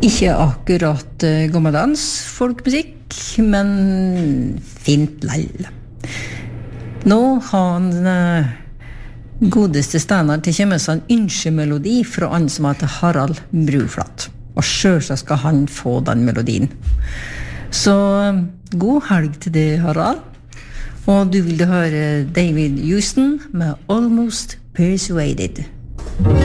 Ikke akkurat gammeldans folkmusikk, men fint lell. Nå har han godeste Steinar til kjemme seg en ønskemelodi fra han som heter Harald Bruflat. Og selvsagt skal han få den melodien. Så god helg til det, Harald. Og du vil høre David Houston med Almost Persuaded.